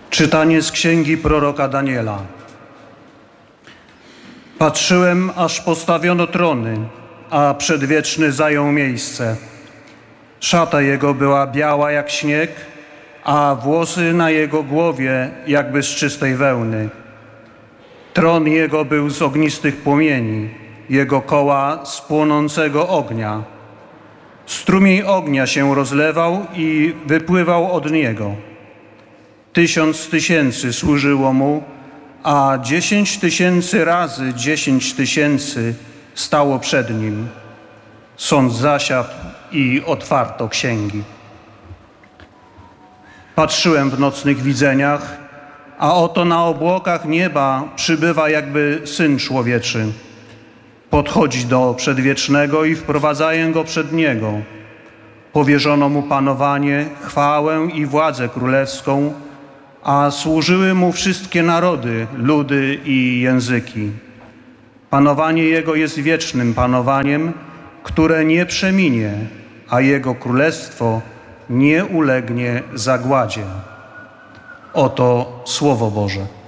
Czytanie z księgi proroka Daniela. Patrzyłem, aż postawiono trony, a Przedwieczny zajął miejsce. Szata jego była biała jak śnieg, a włosy na jego głowie jakby z czystej wełny. Tron jego był z ognistych płomieni, jego koła z płonącego ognia. Strumień ognia się rozlewał i wypływał od niego. 1000 tysięcy służyło mu, a 10 tysięcy razy 10 tysięcy stało przed nim. Sąd zasiadł i otwarto księgi. Patrzyłem w nocnych widzeniach, a oto na obłokach nieba przybywa jakby Syn Człowieczy. Podchodzi do Przedwiecznego i wprowadzają go przed Niego. Powierzono mu panowanie, chwałę i władzę królewską, a służyły mu wszystkie narody, ludy i języki. Panowanie Jego jest wiecznym panowaniem, które nie przeminie, a Jego królestwo nie ulegnie zagładzie. Oto Słowo Boże.